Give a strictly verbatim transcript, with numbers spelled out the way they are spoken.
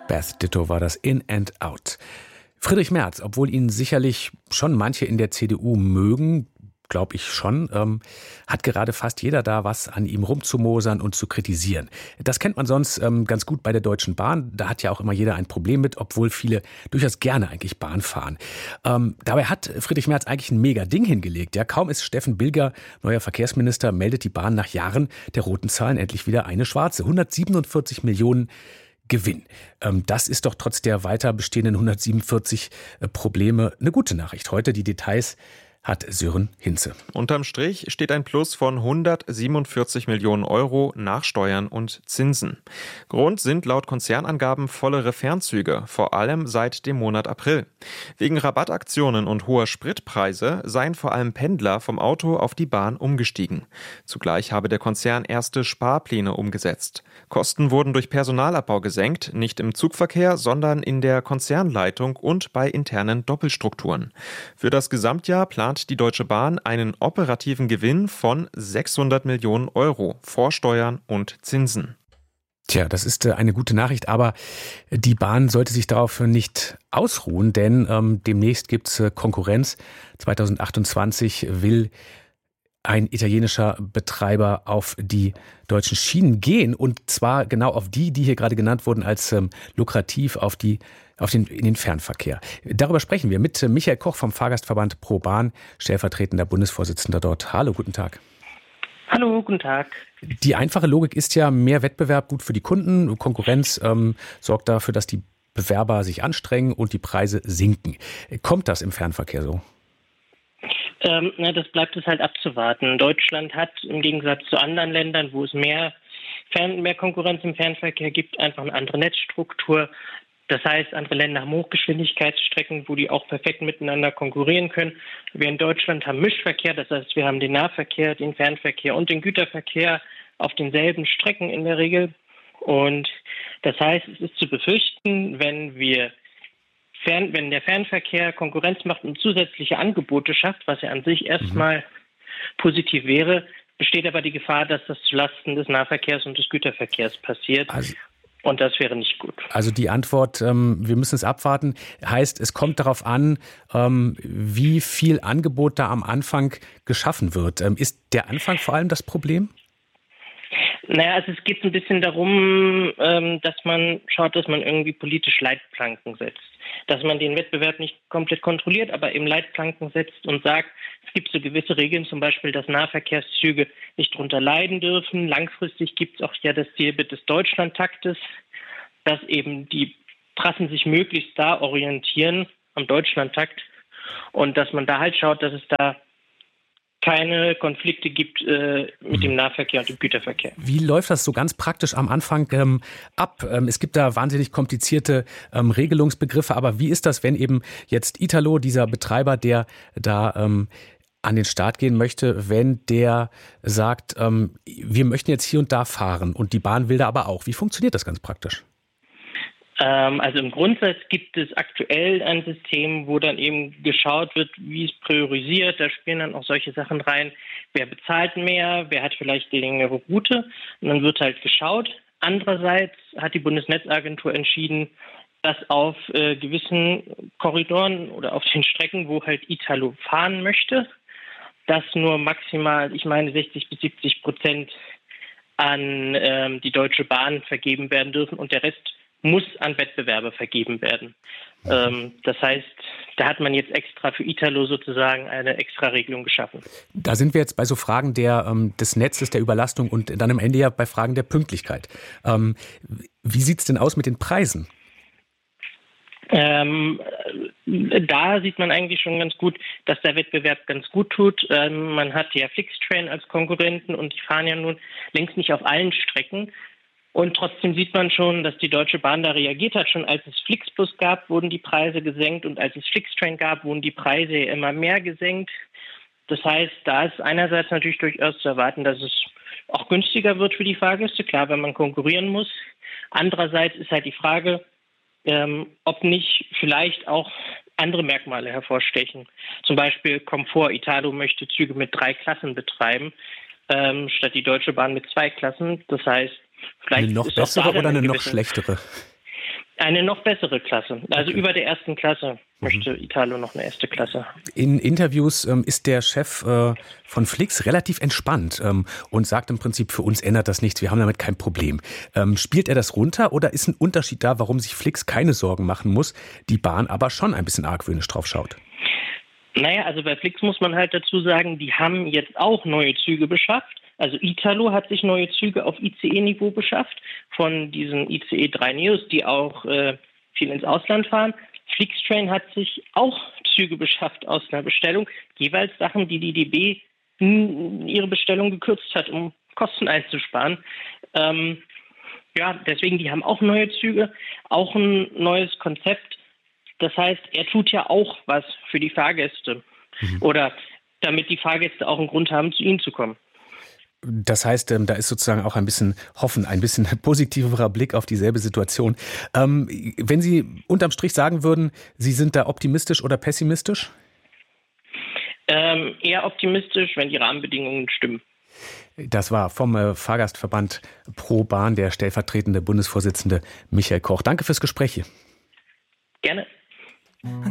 Beth Ditto war das In and Out. Friedrich Merz, obwohl ihn sicherlich schon manche in der C D U mögen, glaube ich schon, ähm, hat gerade fast jeder da was an ihm rumzumosern und zu kritisieren. Das kennt man sonst ähm, ganz gut bei der Deutschen Bahn. Da hat ja auch immer jeder ein Problem mit, obwohl viele durchaus gerne eigentlich Bahn fahren. Ähm, dabei hat Friedrich Merz eigentlich ein mega Ding hingelegt. Ja, kaum ist Steffen Bilger neuer Verkehrsminister, meldet die Bahn nach Jahren der roten Zahlen endlich wieder eine schwarze. hundertsiebenundvierzig Millionen Gewinn. Ähm, das ist doch trotz der weiter bestehenden hundertsiebenundvierzig äh, Probleme eine gute Nachricht. Heute die Details hat Sören Hinze. Unterm Strich steht ein Plus von hundertsiebenundvierzig Millionen Euro nach Steuern und Zinsen. Grund sind laut Konzernangaben vollere Fernzüge, vor allem seit dem Monat April. Wegen Rabattaktionen und hoher Spritpreise seien vor allem Pendler vom Auto auf die Bahn umgestiegen. Zugleich habe der Konzern erste Sparpläne umgesetzt. Kosten wurden durch Personalabbau gesenkt, nicht im Zugverkehr, sondern in der Konzernleitung und bei internen Doppelstrukturen. Für das Gesamtjahr plant die Deutsche Bahn einen operativen Gewinn von sechshundert Millionen Euro vor Steuern und Zinsen. Tja, das ist eine gute Nachricht, aber die Bahn sollte sich darauf nicht ausruhen, denn ähm, demnächst gibt es Konkurrenz. zweitausendachtundzwanzig will ein italienischer Betreiber auf die deutschen Schienen gehen, und zwar genau auf die, die hier gerade genannt wurden als ähm, lukrativ, auf die auf den, in den Fernverkehr. Darüber sprechen wir mit Michael Koch vom Fahrgastverband ProBahn, stellvertretender Bundesvorsitzender dort. Hallo, guten Tag. Hallo, guten Tag. Die einfache Logik ist ja, mehr Wettbewerb gut für die Kunden. Konkurrenz ähm, sorgt dafür, dass die Bewerber sich anstrengen und die Preise sinken. Kommt das im Fernverkehr so? Ähm, na, das bleibt es halt abzuwarten. Deutschland hat im Gegensatz zu anderen Ländern, wo es mehr, Fern- mehr Konkurrenz im Fernverkehr gibt, einfach eine andere Netzstruktur. Das heißt, andere Länder haben Hochgeschwindigkeitsstrecken, wo die auch perfekt miteinander konkurrieren können. Wir in Deutschland haben Mischverkehr, das heißt, wir haben den Nahverkehr, den Fernverkehr und den Güterverkehr auf denselben Strecken in der Regel. Und das heißt, es ist zu befürchten, wenn wir Fern, wenn der Fernverkehr Konkurrenz macht und zusätzliche Angebote schafft, was ja an sich erstmal mhm. positiv wäre, besteht aber die Gefahr, dass das zulasten des Nahverkehrs und des Güterverkehrs passiert. Also Und das wäre nicht gut. Also die Antwort, ähm, wir müssen es abwarten, heißt, es kommt darauf an, ähm, wie viel Angebot da am Anfang geschaffen wird. Ähm, ist der Anfang vor allem das Problem? Naja, also es geht ein bisschen darum, ähm, dass man schaut, dass man irgendwie politisch Leitplanken setzt. Dass man den Wettbewerb nicht komplett kontrolliert, aber eben Leitplanken setzt und sagt, es gibt so gewisse Regeln, zum Beispiel, dass Nahverkehrszüge nicht drunter leiden dürfen. Langfristig gibt es auch ja das Zielbild des Deutschlandtaktes, dass eben die Trassen sich möglichst da orientieren am Deutschlandtakt und dass man da halt schaut, dass es da keine Konflikte gibt äh, mit dem Nahverkehr und dem Güterverkehr. Wie läuft das so ganz praktisch am Anfang ähm, ab? Ähm, es gibt da wahnsinnig komplizierte ähm, Regelungsbegriffe, aber wie ist das, wenn eben jetzt Italo, dieser Betreiber, der da ähm, an den Start gehen möchte, wenn der sagt, ähm, wir möchten jetzt hier und da fahren und die Bahn will da aber auch. Wie funktioniert das ganz praktisch? Also im Grundsatz gibt es aktuell ein System, wo dann eben geschaut wird, wie es priorisiert. Da spielen dann auch solche Sachen rein. Wer bezahlt mehr? Wer hat vielleicht die längere Route? Und dann wird halt geschaut. Andererseits hat die Bundesnetzagentur entschieden, dass auf äh, gewissen Korridoren oder auf den Strecken, wo halt Italo fahren möchte, dass nur maximal, ich meine, sechzig bis siebzig Prozent an ähm, die Deutsche Bahn vergeben werden dürfen und der Rest muss an Wettbewerber vergeben werden. Ähm, das heißt, da hat man jetzt extra für Italo sozusagen eine extra Regelung geschaffen. Da sind wir jetzt bei so Fragen der, ähm, des Netzes, der Überlastung und dann am Ende ja bei Fragen der Pünktlichkeit. Ähm, wie sieht es denn aus mit den Preisen? Ähm, da sieht man eigentlich schon ganz gut, dass der Wettbewerb ganz gut tut. Ähm, man hat ja Flixtrain als Konkurrenten und die fahren ja nun längst nicht auf allen Strecken. Und trotzdem sieht man schon, dass die Deutsche Bahn da reagiert hat. Schon als es Flixbus gab, wurden die Preise gesenkt. Und als es Flixtrain gab, wurden die Preise immer mehr gesenkt. Das heißt, da ist einerseits natürlich durchaus zu erwarten, dass es auch günstiger wird für die Fahrgäste. Klar, wenn man konkurrieren muss. Andererseits ist halt die Frage, ähm, ob nicht vielleicht auch andere Merkmale hervorstechen. Zum Beispiel Komfort. Italo möchte Züge mit drei Klassen betreiben, ähm, statt die Deutsche Bahn mit zwei Klassen. Das heißt, vielleicht eine noch bessere oder eine noch schlechtere? Eine noch bessere Klasse. Also Okay. über der ersten Klasse möchte Italo noch eine erste Klasse. In Interviews ähm, ist der Chef äh, von Flix relativ entspannt ähm, und sagt im Prinzip, für uns ändert das nichts, wir haben damit kein Problem. Ähm, spielt er das runter oder ist ein Unterschied da, warum sich Flix keine Sorgen machen muss, die Bahn aber schon ein bisschen argwöhnisch drauf schaut? Naja, also bei Flix muss man halt dazu sagen, die haben jetzt auch neue Züge beschafft. Also Italo hat sich neue Züge auf I C E-Niveau beschafft, von diesen I C E drei Neos, die auch äh, viel ins Ausland fahren. Flixtrain hat sich auch Züge beschafft aus einer Bestellung, jeweils Sachen, die die D B in ihre Bestellung gekürzt hat, um Kosten einzusparen. Ähm, ja, deswegen, die haben auch neue Züge, auch ein neues Konzept. Das heißt, er tut ja auch was für die Fahrgäste mhm. oder damit die Fahrgäste auch einen Grund haben, zu ihnen zu kommen. Das heißt, da ist sozusagen auch ein bisschen Hoffen, ein bisschen positiverer Blick auf dieselbe Situation. Ähm, wenn Sie unterm Strich sagen würden, Sie sind da optimistisch oder pessimistisch? Ähm, eher optimistisch, wenn die Rahmenbedingungen stimmen. Das war vom äh, Fahrgastverband Pro Bahn der stellvertretende Bundesvorsitzende Michael Koch. Danke fürs Gespräch hier. Gerne.